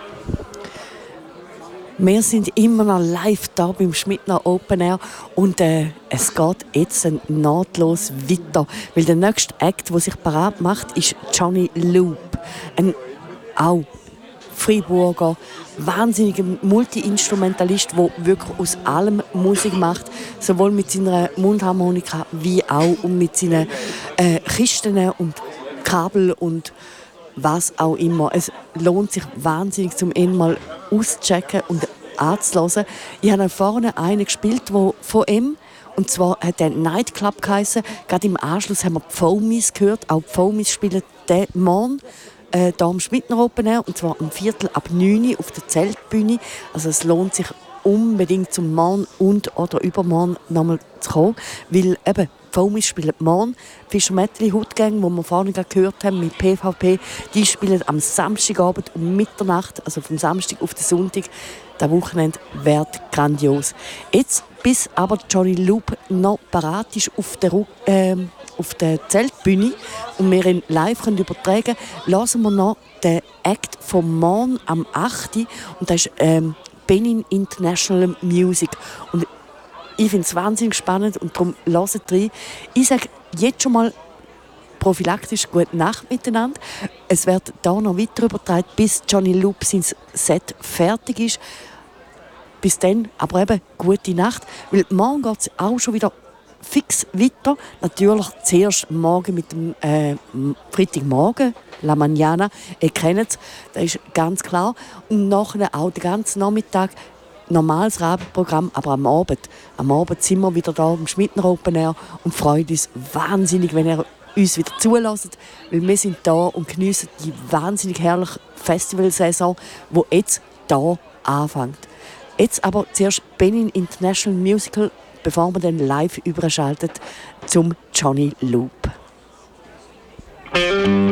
Wir sind immer noch live da beim Schmidtner Open Air und es geht jetzt nahtlos weiter, weil der nächste Act, der sich parat macht, ist Johnny Loop. Ein auch Freiburger, wahnsinniger Multi-Instrumentalist, der wirklich aus allem Musik macht, sowohl mit seiner Mundharmonika wie auch und mit seinen Kisten und Kabel und was auch immer. Es lohnt sich wahnsinnig, zum mal auszuchecken und anzuhören. Ich habe vorne einen gespielt, der von ihm, und zwar hat der Nightclub geheissen. Gerade im Anschluss haben wir die Foamies gehört. Auch die Foamies spielen den Morgen hier am Schmidtner Open Air, und zwar um 8:45 auf der Zeltbühne. Also es lohnt sich unbedingt zum Morgen und oder übermorgen nochmal zu kommen, weil eben die Foamies spielen morgen. Fischer Mettli Hutgang, wo wir vorhin gehört haben mit PVP, die spielen am Samstagabend um Mitternacht, also vom Samstag auf den Sonntag. Das Wochenende wird grandios. Jetzt, bis aber Johnny Loop noch parat ist auf der Zeltbühne und wir ihn live übertragen können, hören wir noch den Act vom Morgen am 8. Und das ist Benin International Music. Und ich finde es wahnsinnig spannend und darum hört rein. Ich sage jetzt schon mal prophylaktisch gute Nacht miteinander. Es wird hier noch weiter übertragen, bis Johnny Loop sein Set fertig ist. Bis dann, aber eben gute Nacht, weil morgen geht es auch schon wieder fix weiter. Natürlich zuerst morgen mit dem Freitagmorgen, La Mañana, ihr kennt es, das ist ganz klar. Und nachher auch den ganzen Nachmittag normales Rahmenprogramm, aber am Abend. Am Abend sind wir wieder da am Schmidtner Open Air und freuen uns wahnsinnig, wenn ihr uns wieder zulässt, weil wir sind da und geniessen die wahnsinnig herrliche Festivalsaison, die jetzt hier anfängt. Jetzt aber zuerst Benin International Musical, bevor wir dann live überschalten zum Johnny Loop.